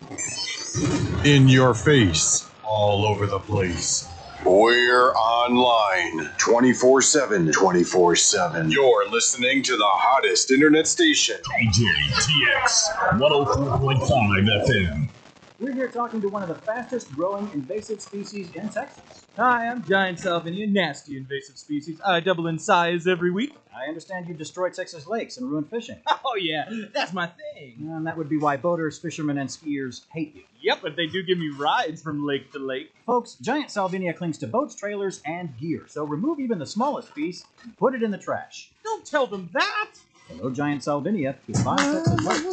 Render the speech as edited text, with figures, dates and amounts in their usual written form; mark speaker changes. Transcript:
Speaker 1: In your face, all over the place. We're online 24/7. 24/7. You're listening to the hottest internet station.
Speaker 2: DJTX 104.5 FM.
Speaker 3: We're here talking to one of the fastest growing invasive species in Texas.
Speaker 4: Hi, I'm Giant Salvinia, nasty invasive species. I double in size every week.
Speaker 3: I understand you've destroyed Texas lakes and ruined fishing.
Speaker 4: Oh yeah, that's my thing.
Speaker 3: And that would be why boaters, fishermen, and skiers hate you.
Speaker 4: Yep, but they do give me rides from lake to lake.
Speaker 3: Folks, Giant Salvinia clings to boats, trailers, and gear, so remove even the smallest piece and put it in the trash.
Speaker 4: Don't tell them that!
Speaker 3: Hello, Giant Salvinia. Goodbye, Texas lakes.